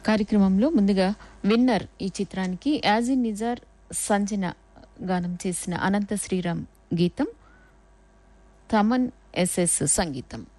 కార్యక్రమంలో ముందుగా విన్నర్ ఈ చిత్రానికి యాజిన్ నిజార్ సంజన గానం చేసిన అనంత శ్రీరామ్ గీతం, తమన్ ఎస్ఎస్ సంగీతం.